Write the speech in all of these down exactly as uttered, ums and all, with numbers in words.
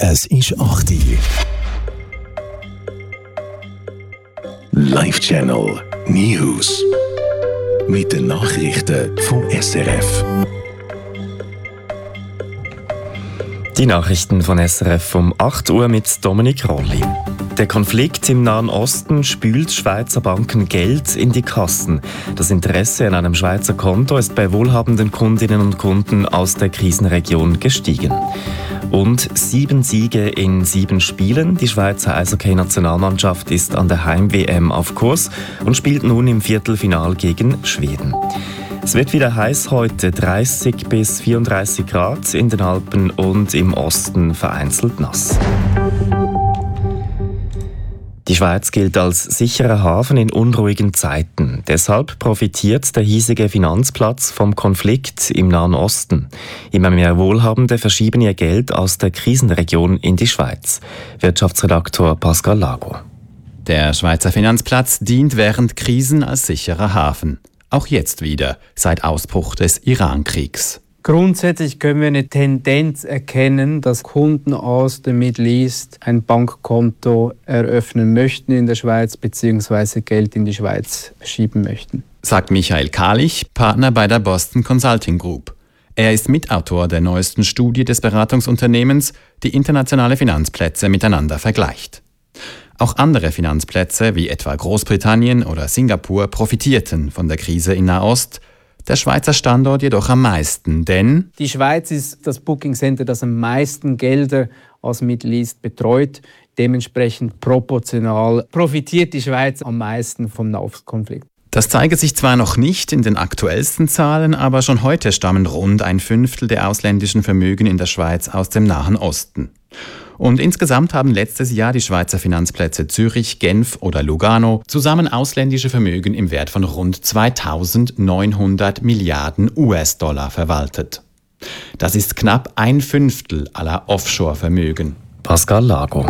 Es ist acht Uhr. Live Channel News. Mit den Nachrichten vom S R F. Die Nachrichten von S R F um acht Uhr mit Dominik Rolli. Der Konflikt im Nahen Osten spült Schweizer Banken Geld in die Kassen. Das Interesse an einem Schweizer Konto ist bei wohlhabenden Kundinnen und Kunden aus der Krisenregion gestiegen. Und sieben Siege in sieben Spielen. Die Schweizer Eishockey-Nationalmannschaft ist an der Heim-W M auf Kurs und spielt nun im Viertelfinal gegen Schweden. Es wird wieder heiß heute, dreißig bis vierunddreißig Grad in den Alpen und im Osten vereinzelt nass. Die Schweiz gilt als sicherer Hafen in unruhigen Zeiten. Deshalb profitiert der hiesige Finanzplatz vom Konflikt im Nahen Osten. Immer mehr Wohlhabende verschieben ihr Geld aus der Krisenregion in die Schweiz. Wirtschaftsredaktor Pascal Lago. Der Schweizer Finanzplatz dient während Krisen als sicherer Hafen. Auch jetzt wieder, seit Ausbruch des Iran-Kriegs. Grundsätzlich können wir eine Tendenz erkennen, dass Kunden aus dem Middle East ein Bankkonto eröffnen möchten in der Schweiz bzw. Geld in die Schweiz schieben möchten. Sagt Michael Kalich, Partner bei der Boston Consulting Group. Er ist Mitautor der neuesten Studie des Beratungsunternehmens, die internationale Finanzplätze miteinander vergleicht. Auch andere Finanzplätze, wie etwa Großbritannien oder Singapur, profitierten von der Krise in Nahost. Der Schweizer Standort jedoch am meisten, denn die Schweiz ist das Booking Center, das am meisten Gelder aus Middle East betreut. Dementsprechend proportional profitiert die Schweiz am meisten vom Nahostkonflikt. Das zeige sich zwar noch nicht in den aktuellsten Zahlen, aber schon heute stammen rund ein Fünftel der ausländischen Vermögen in der Schweiz aus dem Nahen Osten. Und insgesamt haben letztes Jahr die Schweizer Finanzplätze Zürich, Genf oder Lugano zusammen ausländische Vermögen im Wert von rund zweitausendneunhundert Milliarden U S-Dollar verwaltet. Das ist knapp ein Fünftel aller Offshore-Vermögen. Pascal Lago.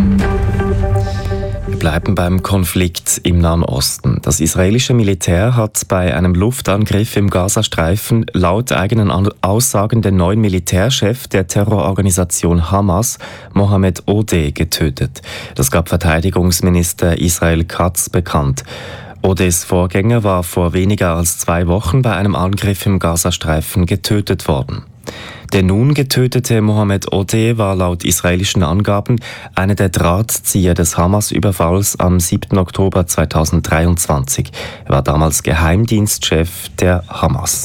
Wir bleiben beim Konflikt im Nahen Osten. Das israelische Militär hat bei einem Luftangriff im Gazastreifen laut eigenen Aussagen den neuen Militärchef der Terrororganisation Hamas, Mohammed Odeh, getötet. Das gab Verteidigungsminister Israel Katz bekannt. Odehs Vorgänger war vor weniger als zwei Wochen bei einem Angriff im Gazastreifen getötet worden. Der nun getötete Mohammed Odeh war laut israelischen Angaben einer der Drahtzieher des Hamas-Überfalls am siebten Oktober zweitausenddreiundzwanzig. Er war damals Geheimdienstchef der Hamas.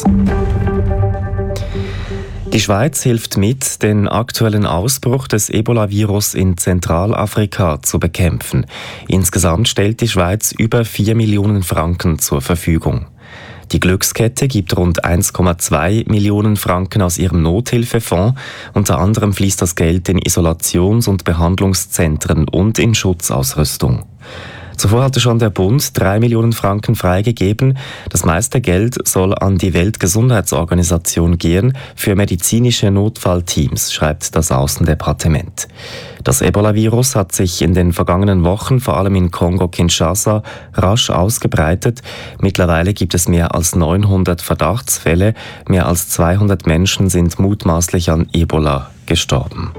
Die Schweiz hilft mit, den aktuellen Ausbruch des Ebola-Virus in Zentralafrika zu bekämpfen. Insgesamt stellt die Schweiz über vier Millionen Franken zur Verfügung. Die Glückskette gibt rund eins Komma zwei Millionen Franken aus ihrem Nothilfefonds. Unter anderem fließt das Geld in Isolations- und Behandlungszentren und in Schutzausrüstung. Zuvor hatte schon der Bund drei Millionen Franken freigegeben. Das meiste Geld soll an die Weltgesundheitsorganisation gehen für medizinische Notfallteams, schreibt das Außendepartement. Das Ebola-Virus hat sich in den vergangenen Wochen vor allem in Kongo-Kinshasa rasch ausgebreitet. Mittlerweile gibt es mehr als neunhundert Verdachtsfälle. Mehr als zweihundert Menschen sind mutmaßlich an Ebola gestorben.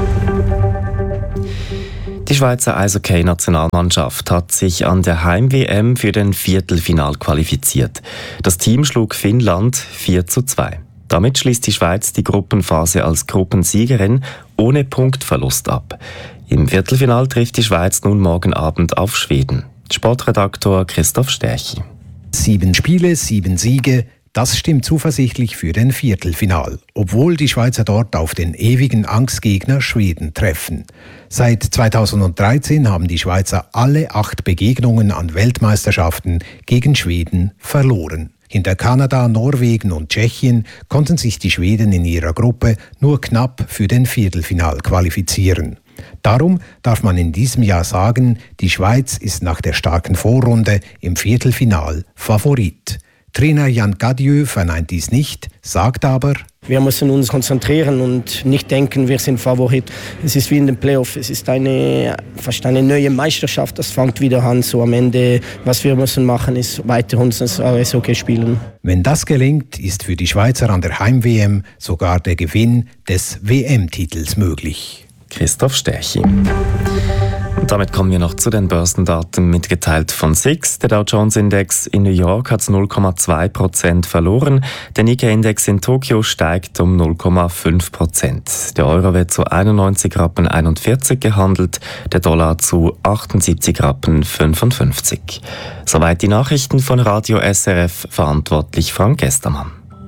Die Schweizer Eishockey-Nationalmannschaft hat sich an der Heim-W M für den Viertelfinal qualifiziert. Das Team schlug Finnland vier zu zwei. Damit schließt die Schweiz die Gruppenphase als Gruppensiegerin ohne Punktverlust ab. Im Viertelfinal trifft die Schweiz nun morgen Abend auf Schweden. Sportredaktor Christoph Stärchi. Sieben Spiele, sieben Siege. Das stimmt zuversichtlich für den Viertelfinal, obwohl die Schweizer dort auf den ewigen Angstgegner Schweden treffen. Seit zweitausenddreizehn haben die Schweizer alle acht Begegnungen an Weltmeisterschaften gegen Schweden verloren. Hinter Kanada, Norwegen und Tschechien konnten sich die Schweden in ihrer Gruppe nur knapp für den Viertelfinal qualifizieren. Darum darf man in diesem Jahr sagen, die Schweiz ist nach der starken Vorrunde im Viertelfinal Favorit. Trainer Jan Gadieu verneint dies nicht, sagt aber: Wir müssen uns konzentrieren und nicht denken, wir sind Favorit. Es ist wie in den Playoffs, es ist eine, fast eine neue Meisterschaft, das fängt wieder an. So am Ende, was wir müssen machen, ist weiter unser Eishockey spielen. Wenn das gelingt, ist für die Schweizer an der Heim-W M sogar der Gewinn des W M-Titels möglich. Christoph Stärchi. Und damit kommen wir noch zu den Börsendaten mitgeteilt von S I X. Der Dow Jones Index in New York hat null Komma zwei Prozent verloren. Der Nikkei-Index in Tokio steigt um null Komma fünf Prozent. Der Euro wird zu einundneunzig Rappen einundvierzig gehandelt, der Dollar zu achtundsiebzig Rappen fünfundfünfzig. Soweit die Nachrichten von Radio S R F, verantwortlich Frank Gestermann.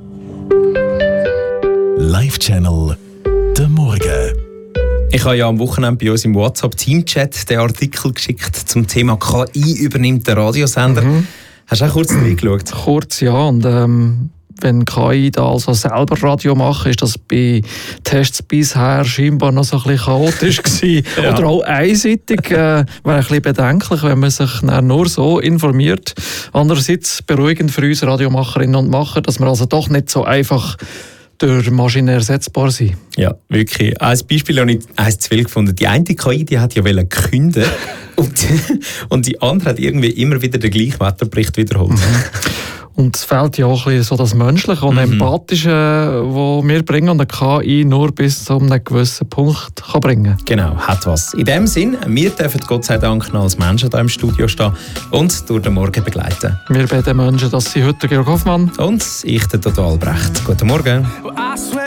Live-Channel «Der Morgen». Ich habe ja am Wochenende bei uns im WhatsApp-Team-Chat den Artikel geschickt zum Thema K I übernimmt den Radiosender. Mhm. Hast du auch kurz reingeschaut? Kurz, ja. Und ähm, wenn K I da also selber Radio macht, ist das bei Tests bisher scheinbar noch so ein bisschen chaotisch gewesen. Ja. Oder auch einseitig. Äh, wäre ein bisschen bedenklich, wenn man sich nur so informiert. Andererseits beruhigend für uns Radiomacherinnen und Macher, dass wir also doch nicht so einfach durch Maschinen ersetzbar sind. Ja, wirklich. Als Beispiel habe ich eins zu viel gefunden. Die eine K I, die hat ja künden und, und die andere hat irgendwie immer wieder den gleichen Wetterbericht wiederholt. Mhm. Und es fehlt ja auch ein bisschen so das Menschliche und mhm. Empathische, das wir bringen und eine K I nur bis zu einem gewissen Punkt kann bringen. Genau, hat was. In dem Sinn, wir dürfen Gott sei Dank noch als Menschen hier im Studio stehen und durch den Morgen begleiten. Wir beide Menschen, das sind heute Georg Hoffmann und ich, der Toto Albrecht. Guten Morgen.